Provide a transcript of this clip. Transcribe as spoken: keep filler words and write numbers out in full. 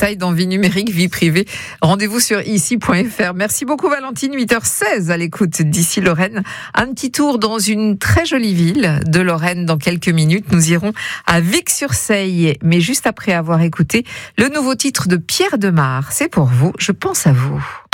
détails dans Vie numérique, vie privée. Rendez-vous sur ici point f r. Merci beaucoup Valentine, huit heures seize à l'écoute d'Ici Lorraine. Un petit tour dans une très jolie ville de Lorraine dans quelques minutes. Nous irons à Vic-sur-Seille, mais juste après avoir écouté le nouveau titre de Pierre Demar. C'est pour vous, je pense à vous.